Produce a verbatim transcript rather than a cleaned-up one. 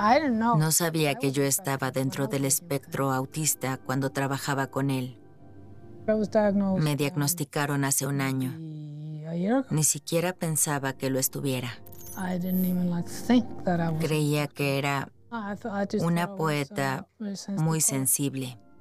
No sabía que yo estaba dentro del espectro autista cuando trabajaba con él. Me diagnosticaron hace un año. Ni siquiera pensaba que lo estuviera. Creía que era una poeta muy sensible.